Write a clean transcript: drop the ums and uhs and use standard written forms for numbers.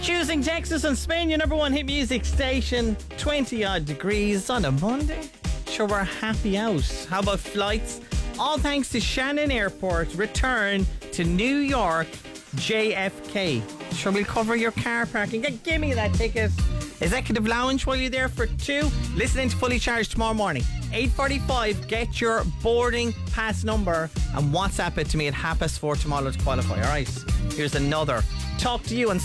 Choosing Texas and Spain, your number one hit music station. 20 odd degrees on a Monday. Sure, we're happy out. How about flights? All thanks to Shannon Airport. Return to New York JFK. Sure, we'll cover your car parking. Give me that ticket. Executive Lounge while you're there for 2. Listening to Fully Charged tomorrow morning. 8:45, get your boarding pass number and WhatsApp it to me at 4:30 tomorrow to qualify. Alright, here's another Talk to You on